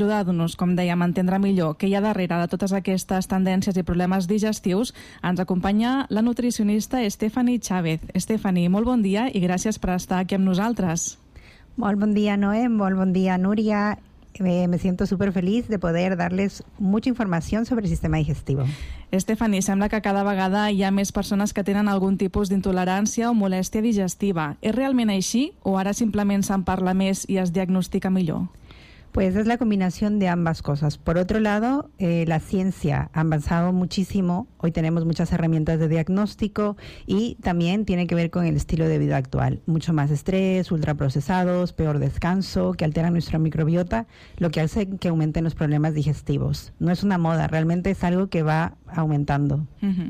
Ajudant-nos, com dèiem, a entendre millor què hi ha darrere de totes aquestes tendències i problemes digestius, ens acompanya la nutricionista Stephanie Chávez. Stephanie, molt bon dia i gràcies per estar aquí amb nosaltres. Molt bon dia, Noé, molt bon dia, Núria. Me siento súper feliz de poder darles mucha información sobre el sistema digestivo. Stephanie, sembla que cada vegada hi ha més persones que tenen algun tipus d'intolerància o molèstia digestiva. És realment així o ara simplement se'n parla més i es diagnostica millor? Pues es la combinación de ambas cosas. Por otro lado, la ciencia ha avanzado muchísimo. Hoy tenemos muchas herramientas de diagnóstico y también tiene que ver con el estilo de vida actual. Mucho más estrés, ultraprocesados, peor descanso, que alteran nuestra microbiota, lo que hace que aumenten los problemas digestivos. No es una moda, realmente es algo que va aumentando.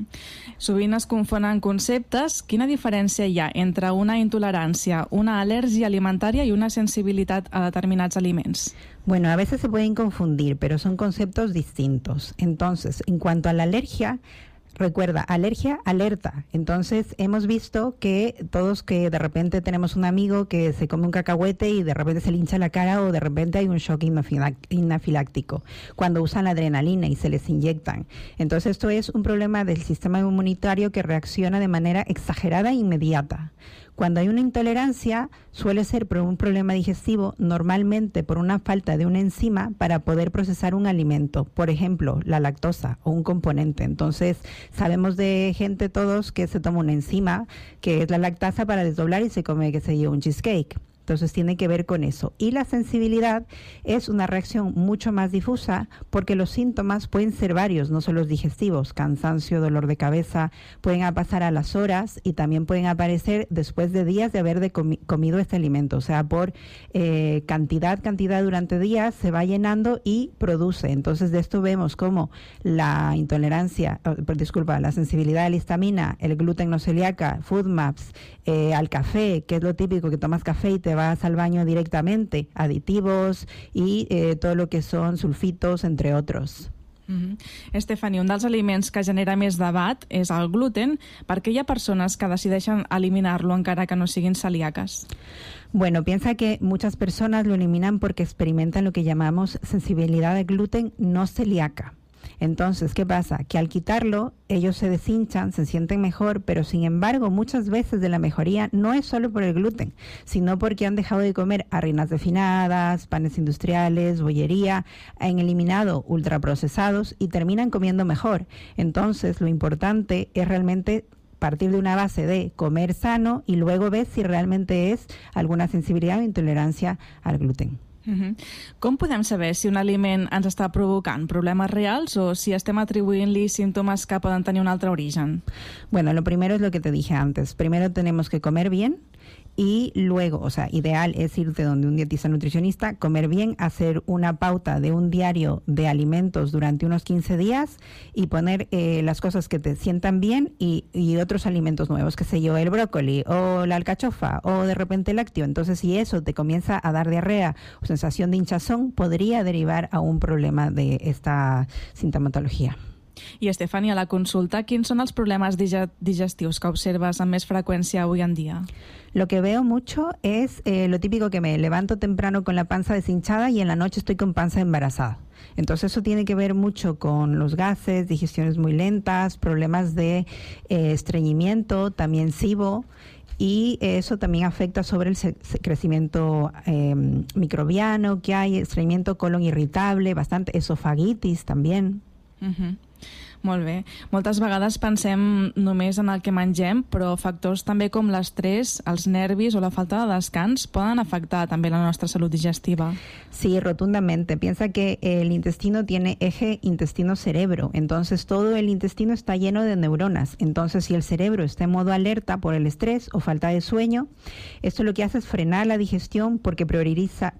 Sovint es confonen conceptes. Quina diferència hi ha entre una intolerància, una al·lèrgia alimentària i una sensibilitat a determinats aliments? Bueno, a veces se pueden confundir, pero son conceptos distintos. Entonces, en cuanto a la alergia, recuerda, alergia, alerta. Entonces, hemos visto que todos que de repente tenemos un amigo que se come un cacahuete y de repente se le hincha la cara o de repente hay un shock anafiláctico cuando usan la adrenalina y se les inyectan. Entonces, esto es un problema del sistema inmunitario que reacciona de manera exagerada e inmediata. Cuando hay una intolerancia, suele ser por un problema digestivo, normalmente por una falta de una enzima para poder procesar un alimento, por ejemplo, la lactosa o un componente. Entonces, sabemos de gente todos que se toma una enzima, que es la lactasa, para desdoblar y se come, qué sé yo, un cheesecake. Entonces tiene que ver con eso. Y la sensibilidad es una reacción mucho más difusa porque los síntomas pueden ser varios, no solo los digestivos, cansancio, dolor de cabeza, pueden pasar a las horas y también pueden aparecer después de días de haber comido este alimento. O sea, por cantidad durante días se va llenando y produce. Entonces de esto vemos como la intolerancia, la sensibilidad a la histamina, el gluten no celíaca, FODMAPs, al café, que es lo típico que tomas café y te vas al baño directamente, aditivos y todo lo que son sulfitos, entre otros. Stephanie, un dels aliments que genera més debat és el gluten. Per què hi ha persones que decideixen eliminar-lo encara que no siguin celíaques? Bueno, piensa que muchas personas lo eliminan porque experimentan lo que llamamos sensibilidad al gluten no celíaca. Entonces, ¿qué pasa? Que al quitarlo, ellos se deshinchan, se sienten mejor, pero sin embargo, muchas veces de la mejoría no es solo por el gluten, sino porque han dejado de comer harinas refinadas, panes industriales, bollería, han eliminado ultraprocesados y terminan comiendo mejor. Entonces, lo importante es realmente partir de una base de comer sano y luego ver si realmente es alguna sensibilidad o intolerancia al gluten. Com podem saber si un aliment ens està provocant problemes reals o si estem atribuint-li símptomes que poden tenir un altre origen? Bueno, lo primero es lo que te dije antes. Primero tenemos que comer bien y luego, o sea, ideal es irte donde un dietista nutricionista, comer bien, hacer una pauta de un diario de alimentos durante unos 15 días y poner las cosas que te sientan bien y otros alimentos nuevos, qué sé yo, el brócoli o la alcachofa o de repente el lácteo. Entonces, si eso te comienza a dar diarrea o sensación de hinchazón, podría derivar a un problema de esta sintomatología. I, Stephanie, a la consulta, quins són els problemes digestius que observes amb més freqüència avui en dia? Lo que veo mucho es lo típico que me levanto temprano con la panza deshinchada y en la noche estoy con panza embarazada. Entonces eso tiene que ver mucho con los gases, digestiones muy lentas, problemas de estreñimiento, también SIBO, y eso también afecta sobre el crecimiento microbiano que hay, estreñimiento, colon irritable, bastante esofagitis también. Molt bé. Moltes vegades pensem només en el que mengem, però factors també com l'estrès, els nervis o la falta de descans poden afectar també la nostra salut digestiva. Sí, rotundamente. Piensa que el intestino tiene eje intestino-cerebro, entonces todo el intestino está lleno de neuronas. Entonces, si el cerebro está en modo alerta por el estrés o falta de sueño, esto lo que hace es frenar la digestión porque priorizas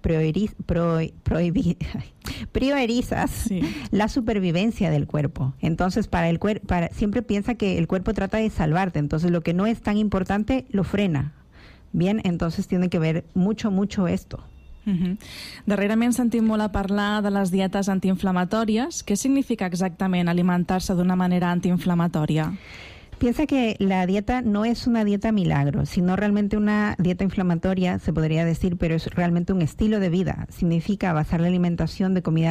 la supervivencia del cuerpo. Entonces, siempre piensa que el cuerpo trata de salvarte, entonces lo que no es tan importante lo frena. Bien, entonces tiene que ver mucho esto. Darrerament sentim molt a parlar de les dietes antiinflamatòries. Què significa exactament alimentar-se d'una manera antiinflamatòria? Piensa que la dieta no es una dieta milagro, sino realmente una dieta inflamatoria, se podría decir, pero es realmente un estilo de vida. Significa basar la alimentación de comida